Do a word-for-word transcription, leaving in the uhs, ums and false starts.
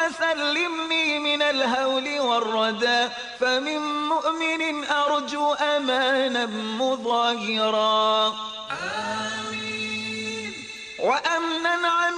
سلمني من الهول والردى، فمن مؤمن أرجو أمانا مظاهرا. آمين.